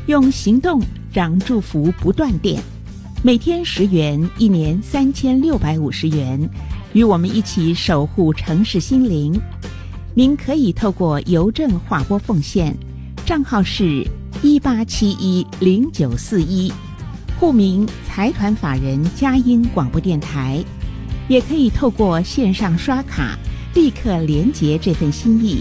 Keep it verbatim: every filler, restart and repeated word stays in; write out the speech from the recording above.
用行动让祝福不断电。每天十元，一年三千六百五十元，与我们一起守护城市心灵。您可以透过邮政划拨奉献，账号是一八七一零九四一，户名财团法人佳音广播电台，也可以透过线上刷卡立刻连结这份心意，